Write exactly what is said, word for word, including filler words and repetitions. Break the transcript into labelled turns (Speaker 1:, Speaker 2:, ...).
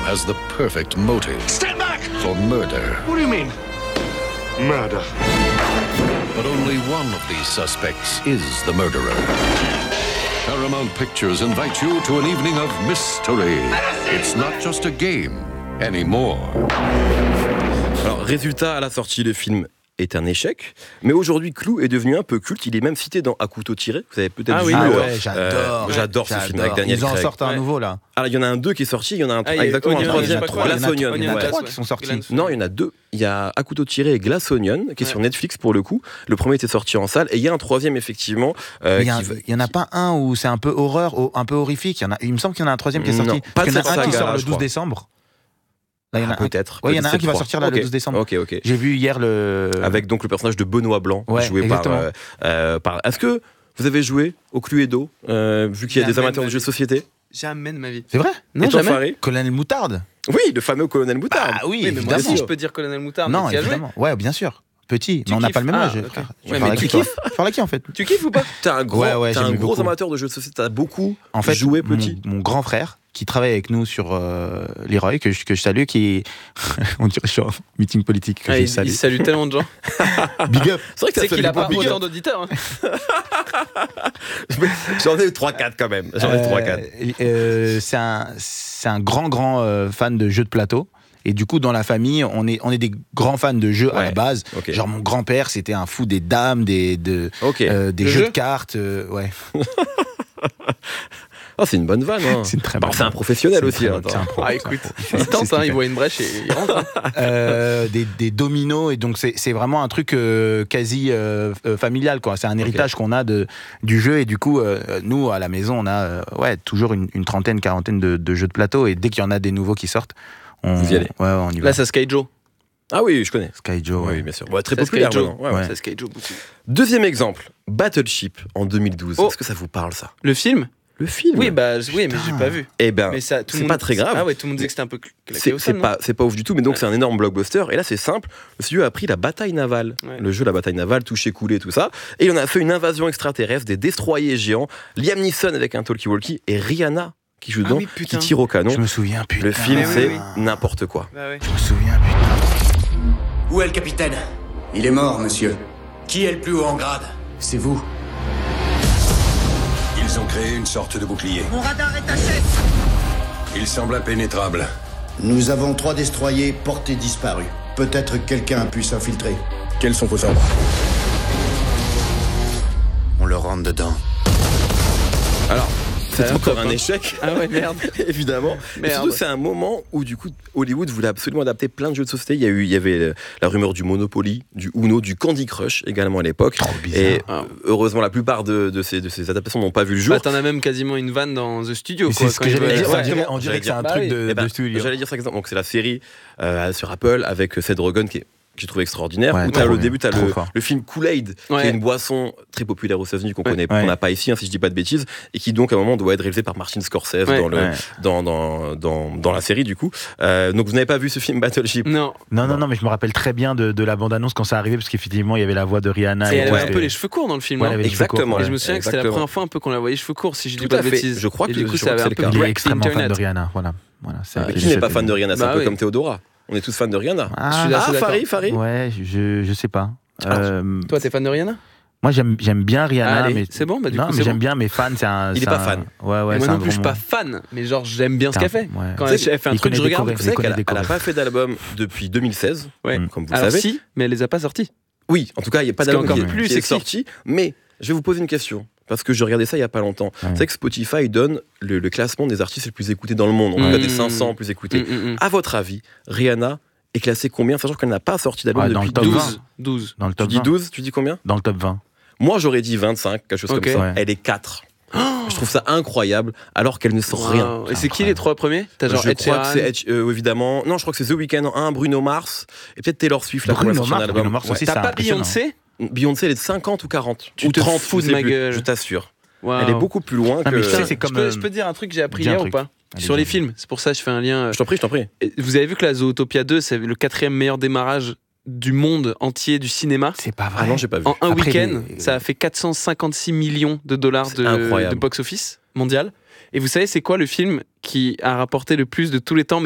Speaker 1: has the perfect motive.
Speaker 2: Stand back!
Speaker 1: For murder.
Speaker 2: What do you mean? Murder.
Speaker 1: But only one of these suspects is the murderer. Paramount Pictures invite you to an evening of mystery. It's not just a game anymore.
Speaker 3: Alors, résultat, à la sortie, le film est un échec, mais aujourd'hui Clou est devenu un peu culte. Il est même cité dans À couteau tiré. Vous avez peut-être
Speaker 4: ah
Speaker 3: vu.
Speaker 4: Oui,
Speaker 3: euh,
Speaker 4: ouais,
Speaker 3: j'adore.
Speaker 4: Euh,
Speaker 3: j'adore ce
Speaker 4: j'adore.
Speaker 3: film avec Daniel
Speaker 5: Ils en
Speaker 3: Craig.
Speaker 5: sortent un
Speaker 4: ouais.
Speaker 5: nouveau là.
Speaker 3: Alors il y en a un deux qui est sorti, il y en a un
Speaker 4: ah,
Speaker 3: exactement
Speaker 4: Onion,
Speaker 3: un troisième.
Speaker 5: Glass
Speaker 3: Onion.
Speaker 5: Il y en a
Speaker 4: Glass,
Speaker 5: trois
Speaker 4: ouais.
Speaker 5: qui sont sortis.
Speaker 4: Glass.
Speaker 3: Non, il y en a deux. Il y a À couteau tiré et Glass Onion qui est
Speaker 4: Ouais.
Speaker 3: sur Netflix pour le coup. Le premier était sorti en salle et il y a un troisième effectivement. Euh,
Speaker 5: Il y, a,
Speaker 3: qui va-
Speaker 5: il y en a pas un où c'est un peu horreur, un peu horrifique. Il, y en a, il me semble qu'il y en a un troisième qui est sorti.
Speaker 3: Non,
Speaker 5: Parce
Speaker 3: pas
Speaker 5: qu'il y en
Speaker 3: de
Speaker 5: a un
Speaker 3: cette
Speaker 5: qui sort
Speaker 3: saga-là,
Speaker 5: le
Speaker 3: je
Speaker 5: douze
Speaker 3: crois.
Speaker 5: décembre. Là, il y en a
Speaker 3: Ah, peut-être.
Speaker 5: Ouais, il y en a un
Speaker 3: peut-être
Speaker 5: qui va
Speaker 3: c'est
Speaker 5: sortir
Speaker 3: trois.
Speaker 5: là
Speaker 3: Ok.
Speaker 5: le douze décembre.
Speaker 3: Ok, ok.
Speaker 5: J'ai vu hier le.
Speaker 3: Avec donc le personnage de Benoît Blanc,
Speaker 5: Ouais,
Speaker 3: joué par,
Speaker 5: exactement.
Speaker 3: euh, euh, par. Est-ce que vous avez joué au Cluedo, euh, vu qu'il y a des
Speaker 4: Jamais
Speaker 3: amateurs
Speaker 4: de
Speaker 3: de
Speaker 4: ma
Speaker 3: jeux de
Speaker 4: vie.
Speaker 3: société?
Speaker 4: Jamais de ma vie.
Speaker 5: C'est vrai?
Speaker 4: Non,
Speaker 3: Et toi,
Speaker 4: jamais.
Speaker 3: Farid?
Speaker 5: Colonel Moutarde.
Speaker 3: Oui, le fameux colonel Moutarde.
Speaker 5: Ah oui,
Speaker 4: Oui, mais moi
Speaker 5: évidemment.
Speaker 4: aussi, je peux dire Colonel Moutarde.
Speaker 5: Non,
Speaker 4: mais tu as joué
Speaker 5: évidemment. Ouais, bien sûr. Petit,
Speaker 4: Tu
Speaker 5: mais on n'a
Speaker 4: kiffes
Speaker 5: pas le même
Speaker 4: Ah,
Speaker 5: âge.
Speaker 4: ok.
Speaker 5: frère. Tu
Speaker 4: Ouais,
Speaker 5: parles
Speaker 4: mais
Speaker 5: à qui,
Speaker 4: tu
Speaker 5: toi Tu parles à qui en fait?
Speaker 4: Tu kiffes ou pas?
Speaker 3: T'es un gros,
Speaker 5: Ouais, ouais,
Speaker 3: t'es un
Speaker 5: j'aime
Speaker 3: gros
Speaker 5: beaucoup.
Speaker 3: amateur de jeux de société. T'as beaucoup
Speaker 5: En fait,
Speaker 3: joué
Speaker 5: mon,
Speaker 3: petit.
Speaker 5: mon grand frère qui travaille avec nous sur euh, Leroy, que je, que je salue, qui on dirait que je suis en meeting politique, que
Speaker 4: Ah,
Speaker 5: je
Speaker 4: il,
Speaker 5: salue.
Speaker 4: il salue tellement de gens.
Speaker 5: Big up.
Speaker 3: C'est vrai que
Speaker 4: C'est
Speaker 3: ça
Speaker 4: qu'il a pas
Speaker 3: big
Speaker 4: autant
Speaker 3: up.
Speaker 4: d'auditeurs. hein.
Speaker 3: J'en ai eu trois quatre quand même. J'en ai eu trois quatre.
Speaker 5: Euh, euh, c'est un, c'est un grand, grand euh, fan de jeux de plateau. Et du coup, dans la famille, on est, on est des grands fans de jeux à
Speaker 3: Ouais.
Speaker 5: la base.
Speaker 3: Ok.
Speaker 5: Genre, mon grand-père, c'était un fou des dames, des, de,
Speaker 3: Ok.
Speaker 5: euh, des
Speaker 4: Le
Speaker 5: jeux
Speaker 4: jeu
Speaker 5: de cartes. euh, ouais.
Speaker 3: Oh, c'est une bonne vanne. Hein.
Speaker 5: C'est une très
Speaker 3: Bon,
Speaker 5: bonne
Speaker 3: c'est un
Speaker 5: vanne.
Speaker 3: professionnel
Speaker 5: C'est une
Speaker 3: aussi.
Speaker 5: très
Speaker 3: hein,
Speaker 5: bonne- c'est un
Speaker 3: attends.
Speaker 5: pro.
Speaker 4: Ah,
Speaker 5: c'est un
Speaker 4: écoute,
Speaker 5: pro.
Speaker 4: il
Speaker 5: C'est ce
Speaker 4: tente,
Speaker 5: qu'il
Speaker 4: hein,
Speaker 5: fait.
Speaker 4: il voit une brèche et il rentre. hein.
Speaker 5: Euh, des, des dominos, et donc c'est, c'est vraiment un truc euh, quasi euh, euh, familial, quoi. C'est un héritage qu'on a de, du jeu, et du coup, euh, nous, à la maison, on a euh, ouais, toujours une, une trentaine, quarantaine de, de jeux de plateau, et dès qu'il y en a des nouveaux qui sortent, on,
Speaker 3: Vous y allez.
Speaker 5: Ouais, on y va.
Speaker 4: Là, c'est Skyjo.
Speaker 3: Ah oui, je connais.
Speaker 5: Skyjo,
Speaker 3: Oui,
Speaker 5: ouais.
Speaker 3: bien sûr. Ouais, très
Speaker 4: C'est
Speaker 3: populaire
Speaker 4: Skyjo.
Speaker 3: maintenant. Ouais, ouais.
Speaker 5: Ouais.
Speaker 4: C'est Skyjo. beaucoup.
Speaker 3: Deuxième exemple, Battleship en deux mille douze.
Speaker 4: Oh.
Speaker 3: Est-ce que ça vous parle ça?
Speaker 4: Le film
Speaker 3: Le film.
Speaker 4: Oui, bah, je- oui, mais j'ai
Speaker 5: Putain.
Speaker 4: pas vu.
Speaker 3: Eh ben,
Speaker 4: Mais ça, tout le
Speaker 3: c'est
Speaker 4: monde-
Speaker 3: pas très grave.
Speaker 4: Ah ouais, tout le monde disait que c'était un peu claqué
Speaker 3: C'est
Speaker 4: au
Speaker 3: c'est
Speaker 4: sol,
Speaker 3: pas, c'est pas ouf du tout, mais donc
Speaker 4: Ouais.
Speaker 3: c'est un énorme blockbuster. Et là, c'est simple. Le studio a pris la bataille navale.
Speaker 4: Ouais.
Speaker 3: Le jeu, la bataille navale, toucher, couler, tout ça. Et il en a fait une invasion extraterrestre, des destroyers géants, Liam Neeson avec un talkie-walkie et Rihanna qui joue
Speaker 4: Ah
Speaker 3: dedans,
Speaker 4: oui, putain.
Speaker 3: qui tire au canon.
Speaker 5: Je me souviens, putain.
Speaker 3: Le film,
Speaker 4: Mais oui,
Speaker 3: c'est
Speaker 4: oui.
Speaker 3: n'importe quoi.
Speaker 4: Bah ouais.
Speaker 5: Je me souviens, putain.
Speaker 6: Où est le capitaine?
Speaker 7: Il est mort, monsieur.
Speaker 6: Qui est le plus haut en grade?
Speaker 7: C'est vous.
Speaker 8: Ils ont créé une sorte de bouclier.
Speaker 6: Mon radar est à chef.
Speaker 8: Il semble impénétrable.
Speaker 7: Nous avons trois destroyers portés disparus. Peut-être que quelqu'un a pu s'infiltrer.
Speaker 8: Quels sont vos ordres?
Speaker 7: On le rentre dedans.
Speaker 3: Alors, c'est
Speaker 4: Ça a l'air
Speaker 3: encore
Speaker 4: top,
Speaker 3: un
Speaker 4: hein.
Speaker 3: échec.
Speaker 4: Ah ouais, merde.
Speaker 3: Évidemment. Mais
Speaker 4: Merde.
Speaker 3: surtout, c'est un moment où, du coup, Hollywood voulait absolument adapter plein de jeux de société. Il y, a eu, il y avait euh, la rumeur du Monopoly, du Uno, du Candy Crush également à l'époque.
Speaker 5: bizarre.
Speaker 3: Et
Speaker 4: Ah.
Speaker 3: euh, heureusement, la plupart de, de, ces, de ces adaptations n'ont pas vu le jour.
Speaker 4: Bah, t'en as même quasiment une vanne dans The Studio.
Speaker 5: Mais
Speaker 4: Quoi,
Speaker 5: c'est ce
Speaker 4: quand
Speaker 5: que
Speaker 4: il
Speaker 5: j'allais
Speaker 4: veut-
Speaker 5: dire.
Speaker 4: Ouais.
Speaker 5: On dirait, on dirait que c'est un
Speaker 4: Bah
Speaker 5: truc
Speaker 4: oui.
Speaker 5: de,
Speaker 3: Eh ben,
Speaker 5: de studio.
Speaker 3: J'allais dire ça exemple. Donc c'est la série euh, sur Apple avec Seth Rogen qui est que j'ai trouvé extraordinaire.
Speaker 5: Ouais,
Speaker 3: où t'as
Speaker 5: trop
Speaker 3: le
Speaker 5: bien,
Speaker 3: début, t'as
Speaker 5: trop
Speaker 3: le,
Speaker 5: fort.
Speaker 3: le film Kool-Aid, qui
Speaker 4: Ouais.
Speaker 3: est une boisson très populaire aux États-Unis qu'on
Speaker 4: Ouais.
Speaker 3: connaît,
Speaker 5: Ouais.
Speaker 3: qu'on n'a pas ici, hein, si je dis pas de bêtises, et qui donc à un moment doit être réalisé par Martin Scorsese
Speaker 4: Ouais.
Speaker 3: dans, le,
Speaker 5: Ouais.
Speaker 3: dans, dans, dans, dans la série du coup. Euh, donc vous n'avez pas vu ce film Battleship?
Speaker 4: Non.
Speaker 5: Non, non, non, mais je me rappelle très bien de, de la bande-annonce quand ça arrivait, parce qu'effectivement, il y avait la voix de Rihanna.
Speaker 4: Et elle
Speaker 5: tout,
Speaker 4: avait un
Speaker 5: c'était-
Speaker 4: peu les cheveux courts dans le film.
Speaker 5: Ouais,
Speaker 4: hein.
Speaker 5: elle avait les cheveux courts,
Speaker 3: Exactement.
Speaker 4: Et
Speaker 5: ouais.
Speaker 4: je me souviens que c'était la
Speaker 3: Exactement.
Speaker 4: première fois un peu qu'on la voyait cheveux courts, si je dis
Speaker 3: Tout
Speaker 4: pas
Speaker 3: à
Speaker 4: de
Speaker 3: fait.
Speaker 4: bêtises.
Speaker 3: Je crois
Speaker 4: Et
Speaker 3: que-
Speaker 4: du coup,
Speaker 3: je
Speaker 4: ça
Speaker 3: crois
Speaker 4: avait
Speaker 3: que
Speaker 4: un
Speaker 3: c'est
Speaker 4: peu
Speaker 3: le cas.
Speaker 5: Il est
Speaker 4: break
Speaker 5: extrêmement fan de
Speaker 4: Internet.
Speaker 5: Rihanna, voilà. voilà c'est
Speaker 4: Ah,
Speaker 3: Mais
Speaker 5: c'est-
Speaker 3: qui n'est
Speaker 5: c'est-
Speaker 3: pas fan de Rihanna? C'est
Speaker 4: Bah
Speaker 3: un peu
Speaker 4: oui.
Speaker 3: comme Théodora. On est tous fans de Rihanna.
Speaker 5: Ah,
Speaker 4: Je suis
Speaker 3: Ah,
Speaker 4: assez d'accord.
Speaker 3: Farid, Farid.
Speaker 5: ouais, je, je sais pas.
Speaker 3: Ah,
Speaker 5: Euh,
Speaker 4: Toi, t'es fan de Rihanna?
Speaker 5: moi, j'aime, j'aime bien Rihanna,
Speaker 4: Allez,
Speaker 5: mais
Speaker 4: c'est bon, bah du
Speaker 5: non,
Speaker 4: coup,
Speaker 5: mais
Speaker 4: c'est
Speaker 5: j'aime
Speaker 4: bon.
Speaker 5: bien, mais fan, c'est un.
Speaker 3: Il est
Speaker 5: c'est
Speaker 3: pas
Speaker 5: un-
Speaker 3: fan.
Speaker 5: Ouais, ouais,
Speaker 4: Et
Speaker 5: c'est
Speaker 4: moi
Speaker 5: un
Speaker 4: non plus, je suis
Speaker 5: gros
Speaker 4: pas
Speaker 5: mot.
Speaker 4: fan, mais genre, j'aime bien ce
Speaker 5: C'est
Speaker 4: qu'elle
Speaker 5: un-
Speaker 4: fait.
Speaker 5: ouais.
Speaker 4: Quand
Speaker 3: Tu
Speaker 4: elle
Speaker 3: sais,
Speaker 4: elle fait un
Speaker 5: il
Speaker 4: truc,
Speaker 5: connaît
Speaker 4: je
Speaker 5: des
Speaker 4: regarde.
Speaker 5: chorés.
Speaker 3: Vous savez
Speaker 5: Il connaît
Speaker 3: qu'elle a-
Speaker 5: des
Speaker 3: elle n'a
Speaker 5: chorés.
Speaker 3: pas fait d'album depuis deux mille seize,
Speaker 4: Ouais.
Speaker 3: comme vous
Speaker 4: Alors
Speaker 3: le savez.
Speaker 4: si, mais elle les a pas sortis.
Speaker 3: Oui, en tout cas, il n'y a pas
Speaker 4: Ce qui est
Speaker 3: d'album
Speaker 4: encore
Speaker 3: qui,
Speaker 4: plus
Speaker 3: qui est
Speaker 4: sexy.
Speaker 3: sorti. Mais je vais vous poser une question. Parce que je regardais ça il n'y a pas longtemps.
Speaker 5: Ouais.
Speaker 3: C'est que Spotify donne le, le classement des artistes les plus écoutés dans le monde. En tout cas,
Speaker 4: Mmh.
Speaker 3: des cinq cents plus écoutés.
Speaker 4: Mm, mm, mm.
Speaker 3: À votre avis, Rihanna est classée combien, sachant qu'elle n'a pas sorti d'album
Speaker 5: Ouais, dans
Speaker 3: depuis
Speaker 5: le top
Speaker 3: douze?
Speaker 4: douze. douze.
Speaker 5: Dans le
Speaker 3: Tu
Speaker 5: top
Speaker 3: dis
Speaker 5: vingt.
Speaker 3: douze, tu dis combien?
Speaker 5: Dans le top vingt.
Speaker 3: Moi, j'aurais dit vingt-cinq, quelque chose
Speaker 4: Ok.
Speaker 3: comme ça.
Speaker 5: Ouais.
Speaker 3: Elle est quatre. Je trouve ça incroyable, alors qu'elle ne sort rien.
Speaker 4: Wow. Et c'est qui les trois premiers? T'as genre
Speaker 3: je
Speaker 4: Ed
Speaker 3: crois que
Speaker 4: Sheeran.
Speaker 3: c'est Ed- euh, évidemment. Non, je crois que c'est The Weeknd en un, Bruno Mars et peut-être Taylor Swift. Là,
Speaker 5: Bruno
Speaker 3: qui va sortir un
Speaker 5: Mars,
Speaker 3: album.
Speaker 5: Bruno Mars
Speaker 3: Ouais.
Speaker 5: aussi,
Speaker 4: T'as
Speaker 5: c'est
Speaker 4: pas
Speaker 5: impressionnant.
Speaker 4: Beyoncé?
Speaker 3: Beyoncé, elle est de cinquante ou quarante
Speaker 4: Tu
Speaker 3: ou
Speaker 4: te
Speaker 3: trente,
Speaker 4: fous
Speaker 3: je
Speaker 4: de
Speaker 3: sais
Speaker 4: ma
Speaker 3: plus,
Speaker 4: gueule.
Speaker 3: je t'assure.
Speaker 4: Wow.
Speaker 3: Elle est beaucoup plus loin
Speaker 5: Ah,
Speaker 3: que.
Speaker 5: mais tu sais, c'est
Speaker 4: Je
Speaker 5: comme.
Speaker 4: peux,
Speaker 5: euh,
Speaker 4: je peux te dire un truc que j'ai appris
Speaker 5: dis un
Speaker 4: hier ou
Speaker 5: truc.
Speaker 4: pas?
Speaker 5: Allez,
Speaker 4: Sur
Speaker 5: dis.
Speaker 4: les films, c'est pour ça que je fais un lien. euh,
Speaker 3: Je t'en prie, je t'en prie.
Speaker 4: Et vous avez vu que la Zootopia deux, c'est le quatrième meilleur démarrage du monde entier du cinéma.
Speaker 5: C'est pas vrai.
Speaker 3: Ah non, j'ai pas vu.
Speaker 4: En un
Speaker 5: Après,
Speaker 4: week-end,
Speaker 5: les-
Speaker 4: ça a fait quatre cent cinquante-six millions de dollars
Speaker 3: C'est
Speaker 4: de,
Speaker 3: incroyable.
Speaker 4: de box-office mondial. Et vous savez, c'est quoi le film qui a rapporté le plus de tous les temps,